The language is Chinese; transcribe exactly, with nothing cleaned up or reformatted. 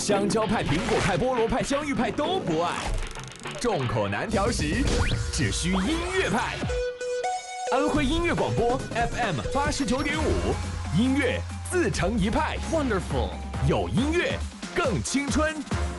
香蕉派、苹果派、菠萝派、香芋派都不爱，众口难调时，只需音乐派。安徽音乐广播 F M 八十九点五，音乐自成一派 ，Wonderful， 有音乐更青春。